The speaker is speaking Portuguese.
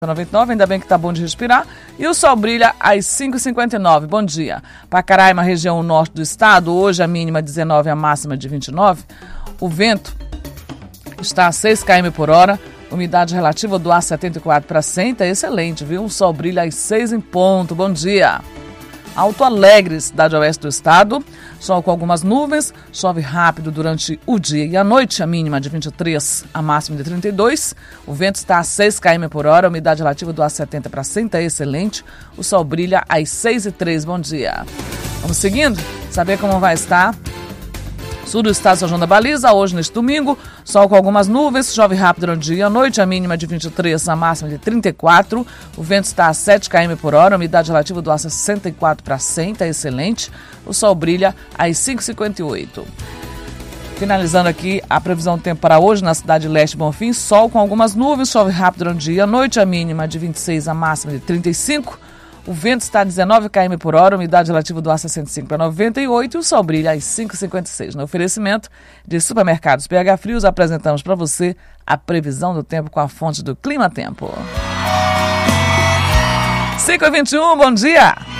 99, ainda bem que tá bom de respirar. E o sol brilha às 5h59. Bom dia. Pacaraima, região norte do estado, hoje a mínima 19, a máxima de 29. O vento está a 6 km por hora. Umidade relativa do ar 74%. É excelente, viu? O sol brilha às 6 em ponto. Bom dia. Alto Alegre, cidade oeste do estado, sol com algumas nuvens, chove rápido durante o dia e a noite, a mínima de 23, a máxima de 32. O vento está a 6 km por hora, a umidade relativa do ar 70%, é excelente. O sol brilha às 6h03, bom dia. Vamos seguindo, saber como vai estar. Sul do estado, São João da Baliza, hoje neste domingo, sol com algumas nuvens, chove rápido durante o dia e a noite, a mínima de 23, a máxima de 34. O vento está a 7 km por hora, a umidade relativa do ar 64%, é excelente. O sol brilha às 5h58. Finalizando aqui a previsão do tempo para hoje na cidade leste Bonfim, sol com algumas nuvens, chove rápido durante o dia e a noite, a mínima de 26, a máxima de 35. O vento está a 19 km por hora, a umidade relativa do ar 65 para 98 e o sol brilha às 5h56. No oferecimento de Supermercados PH Frios, apresentamos para você a previsão do tempo com a fonte do Clima Tempo. 5h21, bom dia!